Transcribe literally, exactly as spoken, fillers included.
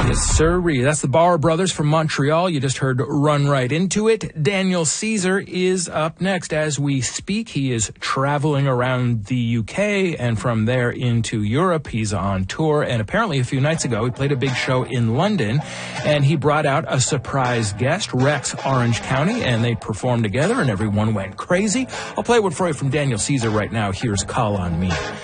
Yes, sirree. That's the Bauer Brothers from Montreal. You just heard Run Right Into It. Daniel Caesar is up next as we speak. He is traveling around the U K and from there into Europe. He's on tour, and apparently a few nights ago he played a big show in London, and he brought out a surprise guest, Rex Orange County, and they performed together and everyone went crazy. I'll play one for you from Daniel Caesar right now. Here's Call on Me.